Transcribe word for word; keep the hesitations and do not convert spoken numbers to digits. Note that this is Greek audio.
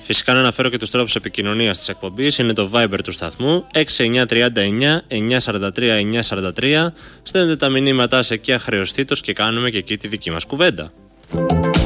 Φυσικά να αναφέρω και τους τρόπους επικοινωνίας της εκπομπής. Είναι το Viber του σταθμού έξι εννιά τρία εννιά εννιά τέσσερα τρία εννιά τέσσερα τρία. Στέλνετε τα μηνύματά σε εκεί αχρεωστήτως και κάνουμε και εκεί τη δική μας κουβέντα.